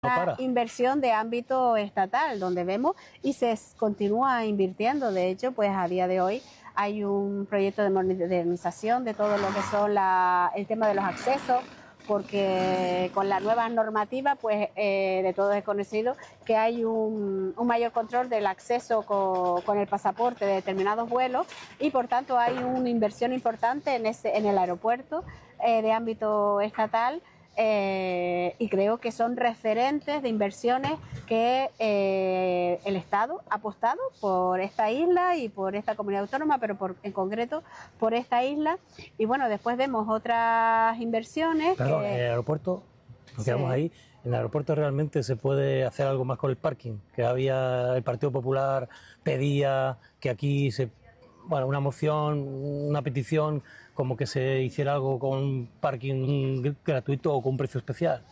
Una inversión de ámbito estatal, donde vemos y se continúa invirtiendo. De hecho, pues a día de hoy hay un proyecto de modernización de todo lo que son el tema de los accesos, porque con la nueva normativa, pues de todos es conocido que hay un mayor control del acceso con el pasaporte de determinados vuelos y por tanto hay una inversión importante en el aeropuerto de ámbito estatal. Y creo que son referentes de inversiones que el Estado ha apostado por esta isla y por esta comunidad autónoma, pero en concreto por esta isla. Y bueno, después vemos otras inversiones. Claro, en el aeropuerto, nos quedamos ahí. En el aeropuerto realmente se puede hacer algo más con el parking, que el Partido Popular pedía que aquí una moción, una petición, como que se hiciera algo con un parking gratuito o con un precio especial.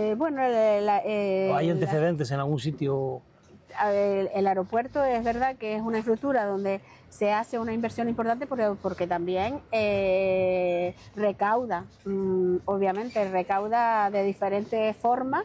¿O hay antecedentes en algún sitio? El aeropuerto es verdad que es una estructura donde se hace una inversión importante porque también recauda, obviamente recauda de diferentes formas.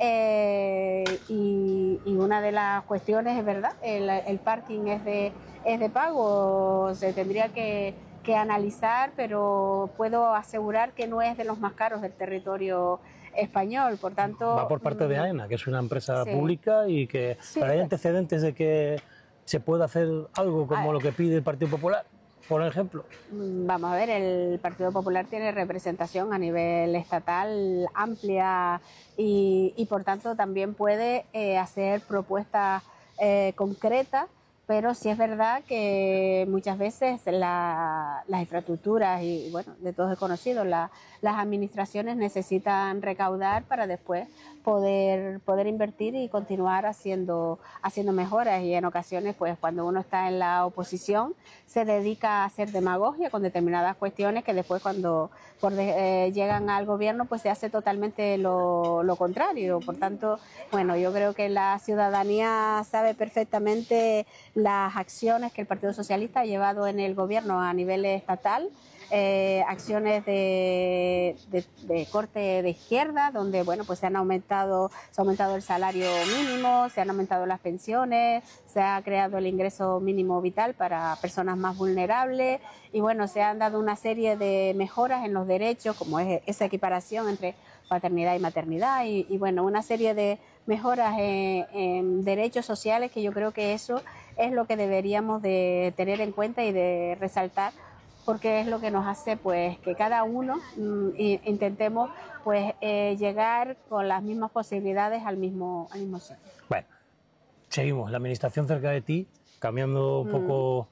Y una de las cuestiones es verdad, el parking es de pago, se tendría que analizar, pero puedo asegurar que no es de los más caros del territorio español, por tanto... Va por parte de AENA, que es una empresa pública y que... ¿Pero hay antecedentes de que se pueda hacer algo como lo que pide el Partido Popular, por ejemplo? Vamos a ver, el Partido Popular tiene representación a nivel estatal amplia y por tanto también puede hacer propuestas concretas, pero sí es verdad que muchas veces las infraestructuras y bueno, de todos es conocido, las administraciones necesitan recaudar para después poder invertir y continuar haciendo mejoras, y en ocasiones pues cuando uno está en la oposición se dedica a hacer demagogia con determinadas cuestiones que después cuando llegan al gobierno pues se hace totalmente lo contrario. Por tanto, bueno, yo creo que la ciudadanía sabe perfectamente las acciones que el Partido Socialista ha llevado en el gobierno a nivel estatal, acciones de corte de izquierda, donde bueno pues se ha aumentado el salario mínimo, se han aumentado las pensiones, se ha creado el ingreso mínimo vital para personas más vulnerables y bueno, se han dado una serie de mejoras en los derechos, como es esa equiparación entre paternidad y maternidad y bueno, una serie de mejoras en derechos sociales, que yo creo que eso es lo que deberíamos de tener en cuenta y de resaltar, porque es lo que nos hace pues que cada uno intentemos pues llegar con las mismas posibilidades al mismo sitio. Bueno, seguimos. La administración cerca de ti, cambiando un poco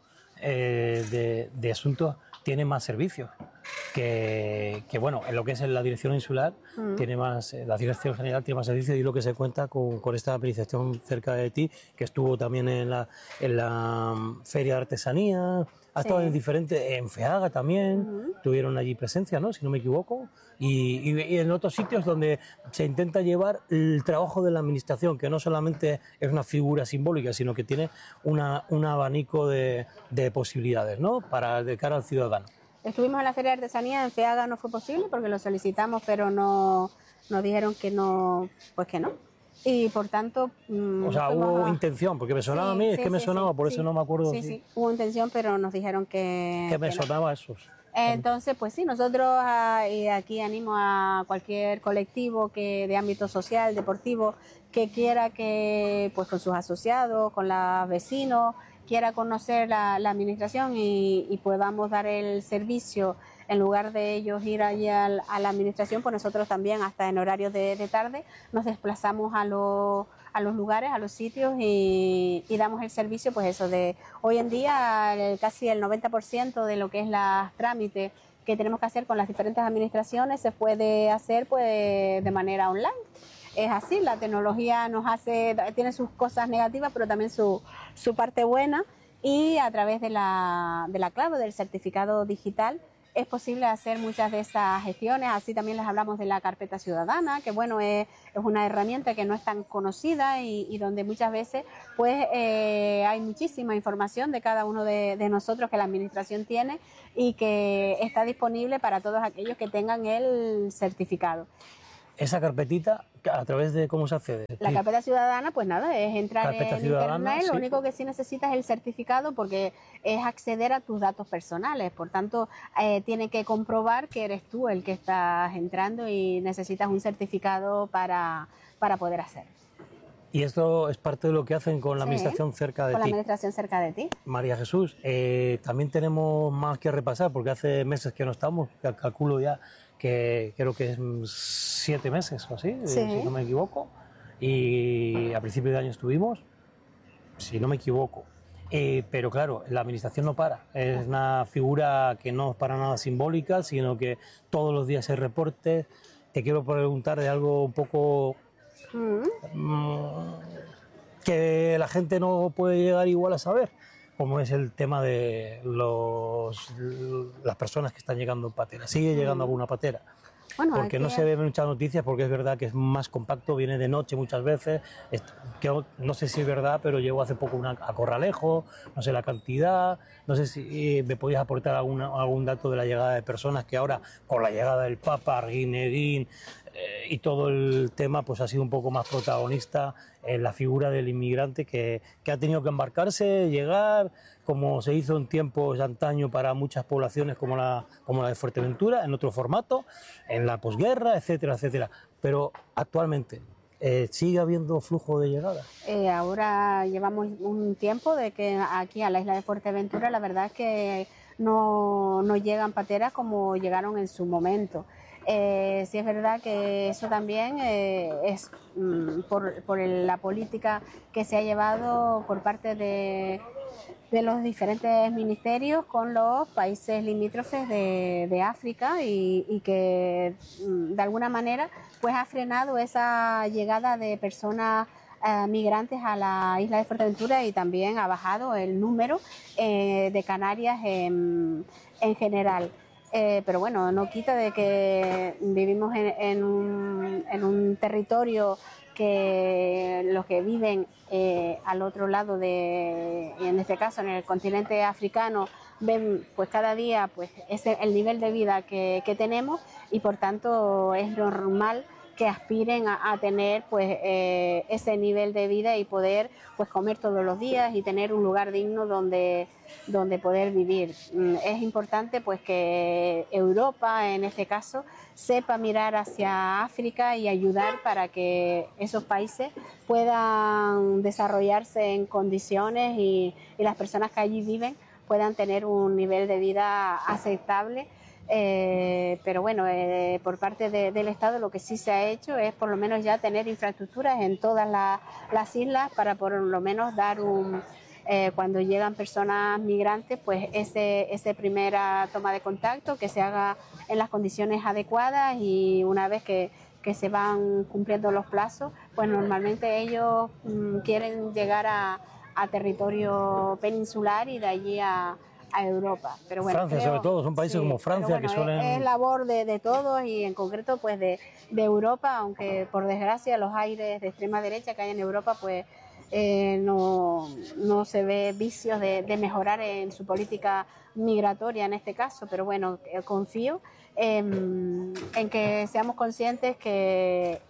de asunto, tiene más servicios que bueno, en lo que es en la dirección insular tiene más, la dirección general tiene más servicios, y lo que se cuenta con esta administración cerca de ti, que estuvo también en la feria de artesanía, ha estado en FEAGA también, tuvieron allí presencia, ¿no?, si no me equivoco, y en otros sitios donde se intenta llevar el trabajo de la administración, que no solamente es una figura simbólica, sino que tiene un abanico de posibilidades, ¿no?, de cara al ciudadano. Estuvimos en la feria de artesanía, en FEAGA no fue posible porque lo solicitamos, pero nos dijeron que no, pues que no. Y por tanto... o sea, hubo intención, porque me sonaba a mí, es que me sonaba, por eso no me acuerdo. Sí, hubo intención, pero nos dijeron que me sonaba eso. Entonces, pues sí, nosotros aquí animo a cualquier colectivo de ámbito social, deportivo, que quiera que, pues con sus asociados, con los vecinos, quiera conocer la administración y podamos dar el servicio, en lugar de ellos ir allí a la administración, pues nosotros también, hasta en horarios de tarde, nos desplazamos a los lugares, a los sitios y damos el servicio, pues eso, de hoy en día casi el 90% de lo que es los trámites que tenemos que hacer con las diferentes administraciones se puede hacer pues de manera online. Es así, la tecnología tiene sus cosas negativas, pero también su parte buena, y a través de la clave del certificado digital es posible hacer muchas de esas gestiones. Así también les hablamos de la carpeta ciudadana, que bueno, es una herramienta que no es tan conocida y donde muchas veces pues hay muchísima información de cada uno de nosotros que la administración tiene y que está disponible para todos aquellos que tengan el certificado. Esa carpetita, ¿a través de cómo se accede? La carpeta ciudadana, pues nada, es entrar Carpeta en ciudadana, internet, lo sí. único que sí necesitas es el certificado porque es acceder a tus datos personales, por tanto tiene que comprobar que eres tú el que estás entrando y necesitas un certificado para poder hacerlo. Y esto es parte de lo que hacen con la Sí, administración cerca de con la ti. administración cerca de ti. María Jesús, también tenemos más que repasar porque hace meses que no estamos, calculo ya que creo que es 7 meses o así, Sí. si no me equivoco, y a principios de año estuvimos, si no me equivoco. Pero claro, la administración no para, es una figura que no es para nada simbólica, sino que todos los días hay reportes. Te quiero preguntar de algo un poco que la gente no puede llegar igual a saber, como es el tema de las personas que están llegando en patera. ¿Sigue llegando alguna patera? Bueno, Porque aquí no se ven muchas noticias, porque es verdad que es más compacto, viene de noche muchas veces, que no sé si es verdad, pero llegó hace poco a Corralejo, no sé la cantidad, no sé si me podías aportar algún dato de la llegada de personas que ahora, con la llegada del Papa, Arguineguín y todo el tema, pues ha sido un poco más protagonista en la figura del inmigrante que ha tenido que embarcarse, llegar, como se hizo en tiempos de antaño para muchas poblaciones como la de Fuerteventura, en otro formato, en la posguerra, etcétera, etcétera. Pero actualmente, ¿sigue habiendo flujo de llegada? Ahora llevamos un tiempo de que aquí a la isla de Fuerteventura la verdad es que no llegan pateras como llegaron en su momento. Sí es verdad que eso también es por la política que se ha llevado por parte de los diferentes ministerios con los países limítrofes de África y que de alguna manera pues ha frenado esa llegada de personas migrantes a la isla de Fuerteventura y también ha bajado el número de Canarias en general. Pero bueno, no quita de que vivimos en un territorio que los que viven al otro lado en este caso en el continente africano, ven pues cada día pues el nivel de vida que tenemos y por tanto es normal que aspiren a tener pues ese nivel de vida y poder pues comer todos los días y tener un lugar digno donde poder vivir. Es importante pues que Europa en este caso sepa mirar hacia África y ayudar para que esos países puedan desarrollarse en condiciones y las personas que allí viven puedan tener un nivel de vida aceptable. Pero bueno, por parte del Estado lo que sí se ha hecho es por lo menos ya tener infraestructuras en todas las islas para por lo menos dar cuando llegan personas migrantes, pues ese primera toma de contacto que se haga en las condiciones adecuadas y una vez que se van cumpliendo los plazos, pues normalmente ellos quieren llegar a territorio peninsular y de allí a Europa. Pero bueno, Francia sobre todo, son países como Francia bueno, que suelen... Es labor de todos y en concreto pues de Europa, aunque por desgracia los aires de extrema derecha que hay en Europa pues no se ve vicios de mejorar en su política migratoria en este caso, pero bueno, confío en que seamos conscientes que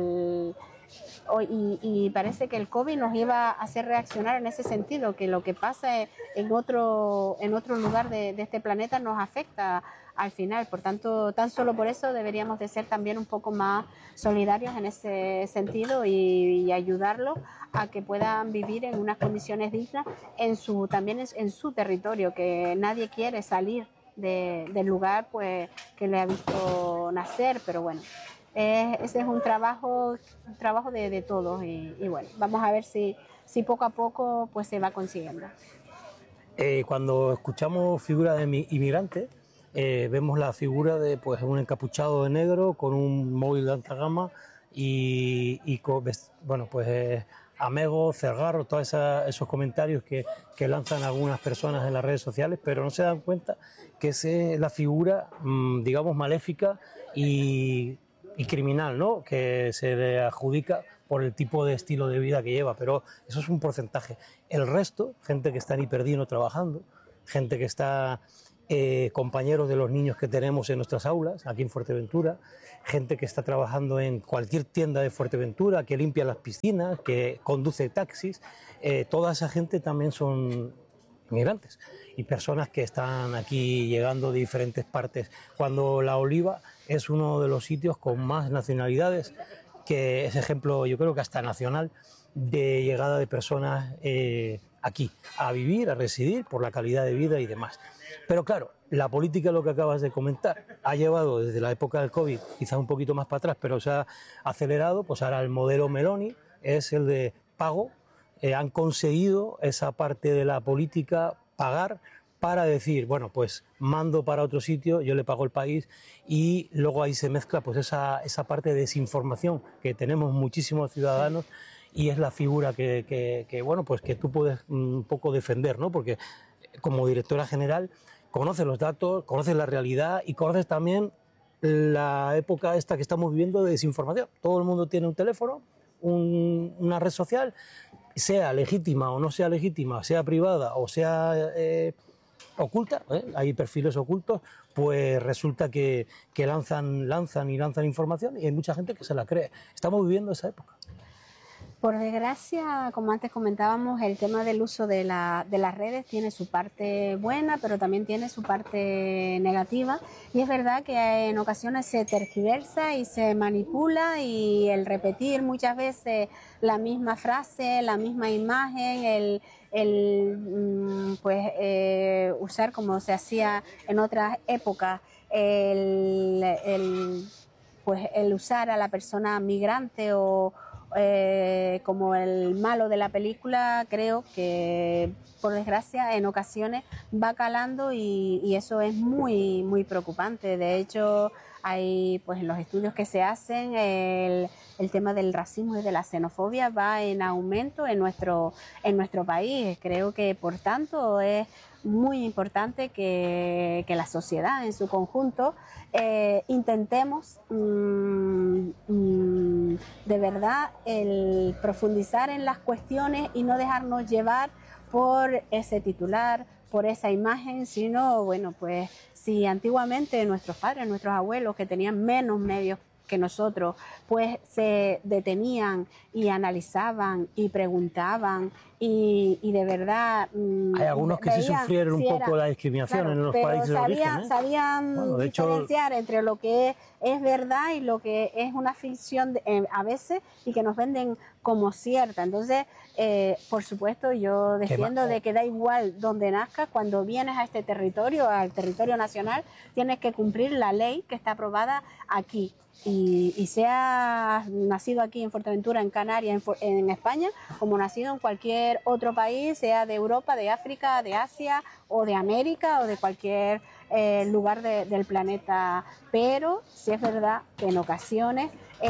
y parece que el COVID nos iba a hacer reaccionar en ese sentido, que lo que pasa en otro lugar de este planeta nos afecta al final. Por tanto, tan solo por eso deberíamos de ser también un poco más solidarios en ese sentido y ayudarlos a que puedan vivir en unas condiciones dignas también en su territorio, que nadie quiere salir del lugar pues que le ha visto nacer, pero bueno. Ese es un trabajo de todos y bueno, vamos a ver si poco a poco pues se va consiguiendo. Cuando escuchamos figura de inmigrante, vemos la figura de pues un encapuchado de negro con un móvil de alta gama y con, bueno, pues amego, cergarro, todos esos comentarios que lanzan algunas personas en las redes sociales, pero no se dan cuenta que esa es la figura, digamos, maléfica y criminal, ¿no?, que se le adjudica por el tipo de estilo de vida que lleva, pero eso es un porcentaje. El resto, gente que está en Hiperdino trabajando, gente que está compañeros de los niños que tenemos en nuestras aulas, aquí en Fuerteventura, gente que está trabajando en cualquier tienda de Fuerteventura, que limpia las piscinas, que conduce taxis, toda esa gente también son inmigrantes y personas que están aquí llegando de diferentes partes. Cuando La Oliva es uno de los sitios con más nacionalidades, que es ejemplo, yo creo que hasta nacional, de llegada de personas aquí a vivir, a residir, por la calidad de vida y demás. Pero claro, la política, lo que acabas de comentar, ha llevado desde la época del COVID, quizás un poquito más para atrás, pero se ha acelerado. Pues ahora el modelo Meloni es el de pago. Han conseguido esa parte de la política, pagar, para decir, bueno, pues mando para otro sitio, yo le pago el país, y luego ahí se mezcla pues esa parte de desinformación que tenemos muchísimos ciudadanos, y es la figura que bueno, pues que tú puedes un poco defender, ¿no? Porque como directora general conoces los datos, conoces la realidad y conoces también la época esta que estamos viviendo de desinformación. Todo el mundo tiene un teléfono, una red social, sea legítima o no sea legítima, sea privada o sea oculta, hay perfiles ocultos, pues resulta que lanzan información, y hay mucha gente que se la cree. Estamos viviendo esa época. Por desgracia, como antes comentábamos, el tema del uso de las redes tiene su parte buena, pero también tiene su parte negativa. Y es verdad que en ocasiones se tergiversa y se manipula, y el repetir muchas veces la misma frase, la misma imagen, usar como se hacía en otras épocas, el usar a la persona migrante o como el malo de la película, creo que por desgracia en ocasiones va calando, y eso es muy muy preocupante. De hecho, hay pues en los estudios que se hacen el tema del racismo y de la xenofobia va en aumento en nuestro país. Creo que por tanto es muy importante que la sociedad en su conjunto intentemos de verdad el profundizar en las cuestiones y no dejarnos llevar por ese titular, por esa imagen, sino, bueno, pues si antiguamente nuestros padres, nuestros abuelos, que tenían menos medios que nosotros, pues se detenían y analizaban y preguntaban y de verdad hay algunos que sí sufrieron un poco la discriminación, claro, en los países de origen, sabían bueno, diferenciar entre lo que es verdad y lo que es una ficción a veces, y que nos venden como cierta. Entonces, por supuesto, yo defiendo de que da igual donde nazcas, cuando vienes a este territorio, al territorio nacional, tienes que cumplir la ley que está aprobada aquí. Y sea nacido aquí en Fuerteventura, en Canarias, en España, como nacido en cualquier otro país, sea de Europa, de África, de Asia o de América o de cualquier lugar del planeta. Pero sí es verdad que en ocasiones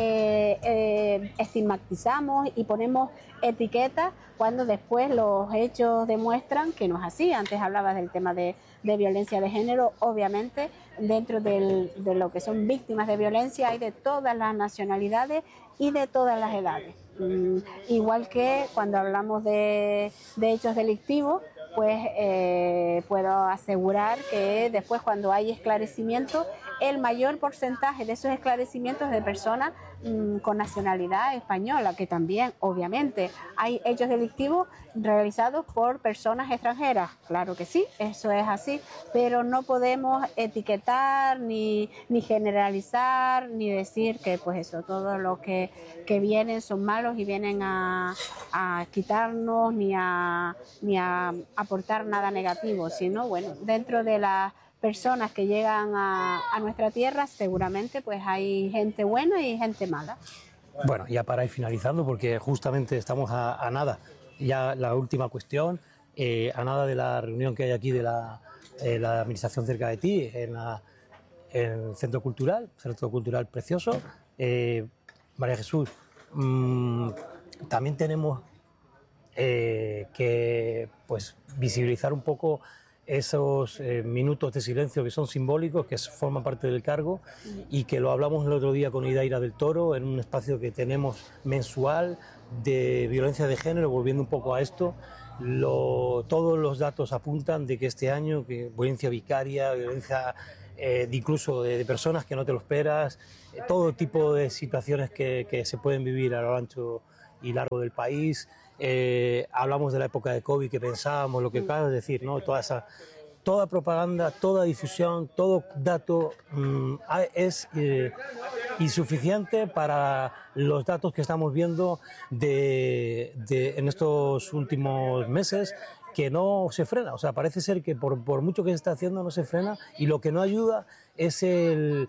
estigmatizamos y ponemos etiquetas cuando después los hechos demuestran que no es así. Antes hablabas del tema de violencia de género. Obviamente, dentro de lo que son víctimas de violencia hay de todas las nacionalidades y de todas las edades. Igual que cuando hablamos de hechos delictivos, pues puedo asegurar que después, cuando hay esclarecimiento, el mayor porcentaje de esos esclarecimientos es de personas con nacionalidad española, que también, obviamente, hay hechos delictivos realizados por personas extranjeras. Claro que sí, eso es así, pero no podemos etiquetar ni generalizar, ni decir que pues eso, todo lo que vienen son malos y vienen a quitarnos ni a aportar nada negativo, sino, bueno, dentro de las personas que llegan a nuestra tierra, seguramente pues hay gente buena y gente mala. Bueno, ya para ir finalizando, porque justamente estamos a nada, ya la última cuestión, a nada de la reunión que hay aquí de la administración cerca de ti, en el centro cultural precioso. María Jesús, también tenemos que pues visibilizar un poco esos minutos de silencio que son simbólicos, que forman parte del cargo, y que lo hablamos el otro día con Idaira del Toro en un espacio que tenemos mensual de violencia de género. Volviendo un poco a esto, todos los datos apuntan de que este año violencia vicaria, violencia incluso de personas que no te lo esperas, todo tipo de situaciones que se pueden vivir a lo ancho y largo del país. Hablamos de la época de COVID, que pensábamos lo que acabas de decir, ¿no? Toda propaganda, toda difusión, todo dato es insuficiente para los datos que estamos viendo en estos últimos meses, que no se frena. O sea, parece ser que por mucho que se está haciendo no se frena, y lo que no ayuda es el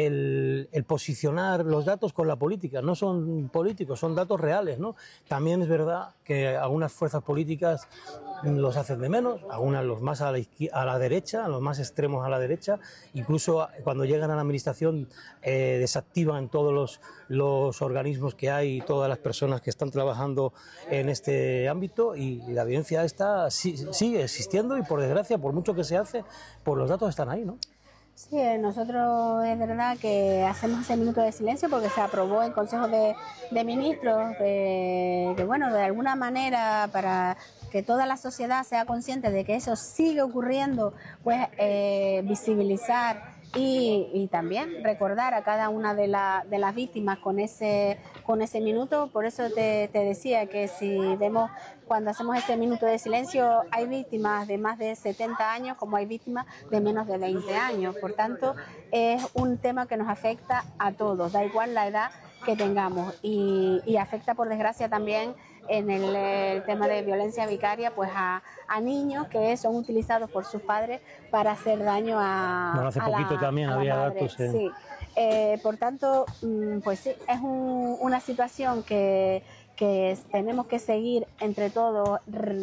posicionar los datos con la política. No son políticos, son datos reales, ¿no? También es verdad que algunas fuerzas políticas los hacen de menos, algunas los más a la derecha, los más extremos a la derecha, incluso cuando llegan a la administración desactivan todos los organismos que hay, todas las personas que están trabajando en este ámbito, y la violencia esta sigue existiendo, y por desgracia, por mucho que se hace, pues los datos están ahí, ¿no? Sí, nosotros es verdad que hacemos ese minuto de silencio porque se aprobó en Consejo de Ministros, que bueno, de alguna manera, para que toda la sociedad sea consciente de que eso sigue ocurriendo, pues visibilizar y también recordar a cada una de las víctimas con ese minuto. Por eso te decía que si vemos, cuando hacemos ese minuto de silencio, hay víctimas de más de 70 años como hay víctimas de menos de 20 años. Por tanto, es un tema que nos afecta a todos, da igual la edad que tengamos, y afecta, por desgracia, también en el tema de violencia vicaria, pues a niños que son utilizados por sus padres para hacer daño hace poquito también había datos. Sí. Por tanto, pues sí, es una situación que tenemos que seguir entre todos,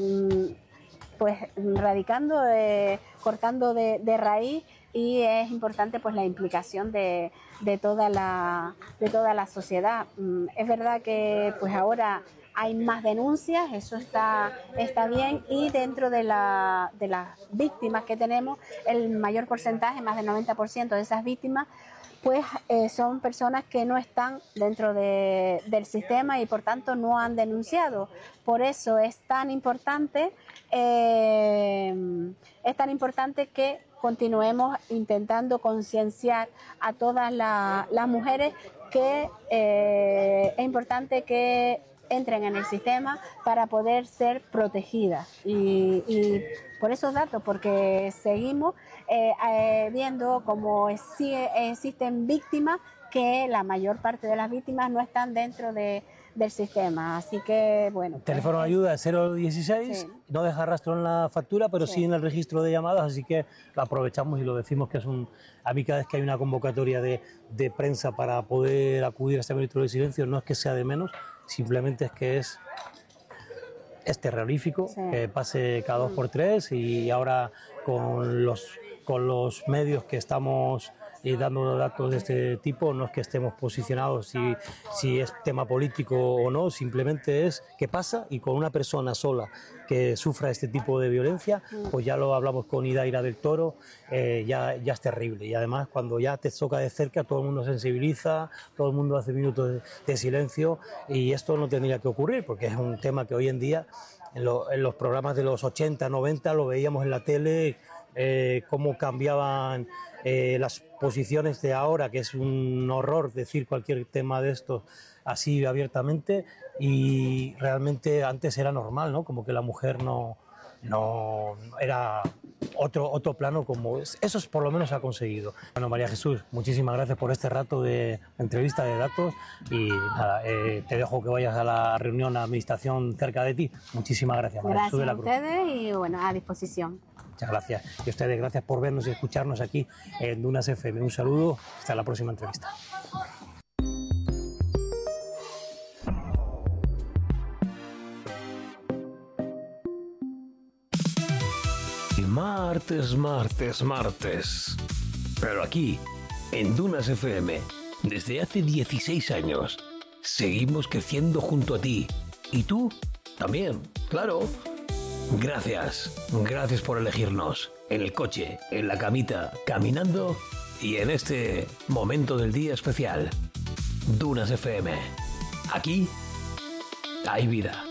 pues radicando, cortando de raíz, y es importante pues la implicación de toda la sociedad. Es verdad que pues ahora hay más denuncias, eso está bien, y dentro de las víctimas que tenemos, el mayor porcentaje, más del 90% de esas víctimas, pues son personas que no están dentro del sistema y por tanto no han denunciado. Por eso es tan importante que continuemos intentando concienciar a todas las mujeres que es importante que entren en el sistema para poder ser protegidas, y por esos datos, porque seguimos viendo cómo existen víctimas, que la mayor parte de las víctimas no están dentro del sistema. Así que, bueno. Pues, teléfono de ayuda es 016, sí. No deja rastro en la factura, pero sí en el registro de llamadas, así que lo aprovechamos y lo decimos, que a mí cada vez que hay una convocatoria de prensa para poder acudir a este minuto de silencio, no es que sea de menos, simplemente es que es terrorífico, sí, que pase cada 2 por 3, y ahora con los medios que estamos dando datos de este tipo, no es que estemos posicionados si es tema político o no, simplemente es que pasa, y con una persona sola que sufra este tipo de violencia, pues ya lo hablamos con Idaira del Toro, ya es terrible. Y además, cuando ya te toca de cerca, todo el mundo sensibiliza, todo el mundo hace minutos de silencio, y esto no tendría que ocurrir, porque es un tema que hoy en día en los programas de los 80, 90 lo veíamos en la tele, cómo cambiaban las posiciones de ahora, que es un horror decir cualquier tema de estos así abiertamente, y realmente antes era normal, ¿no? Como que la mujer no era otro plano, como eso por lo menos se ha conseguido. Bueno, María Jesús, muchísimas gracias por este rato de entrevista de datos, y nada, te dejo que vayas a la reunión a administración cerca de ti. Muchísimas gracias, María Jesús de la Cruz. Gracias a ustedes, y bueno, a disposición. Muchas gracias. Y a ustedes, gracias por vernos y escucharnos aquí en Dunas FM. Un saludo, hasta la próxima entrevista. Martes. Pero aquí, en Dunas FM, desde hace 16 años, seguimos creciendo junto a ti. Y tú también, claro. Gracias. Gracias por elegirnos. En el coche, en la camita, caminando y en este momento del día especial. Dunas FM. Aquí hay vida.